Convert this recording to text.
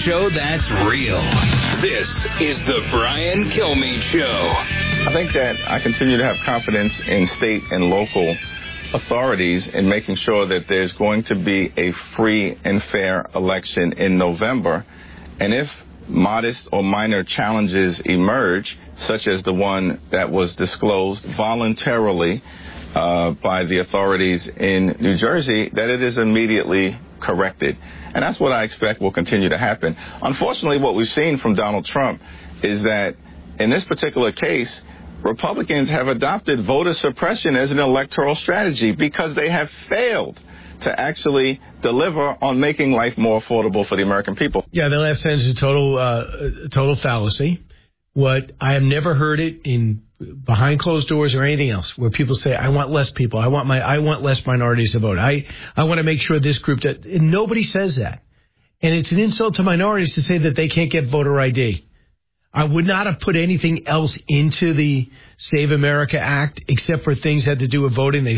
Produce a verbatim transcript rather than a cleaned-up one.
show that's real. This is the Brian Kilmeade Show. I think that I continue to have confidence in state and local authorities in making sure that there's going to be a free and fair election in November. And if modest or minor challenges emerge, such as the one that was disclosed voluntarily uh, by the authorities in New Jersey, that it is immediately corrected. And that's what I expect will continue to happen. Unfortunately, what we've seen from Donald Trump is that in this particular case, Republicans have adopted voter suppression as an electoral strategy because they have failed to actually deliver on making life more affordable for the American people. Yeah, the last sentence is a total, uh, total fallacy. What I have never heard it in behind closed doors or anything else, where people say, "I want less people. I want my, I want less minorities to vote. I, I want to make sure this group." That nobody says that, and it's an insult to minorities to say that they can't get voter I D. I would not have put anything else into the Save America Act except for things that had to do with voting. They